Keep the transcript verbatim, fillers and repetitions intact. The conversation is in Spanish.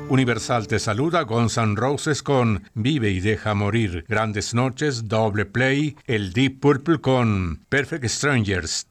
Universal te saluda, Guns N' Roses con Vive y deja morir. Grandes noches, Doble Play, el Deep Purple con Perfect Strangers.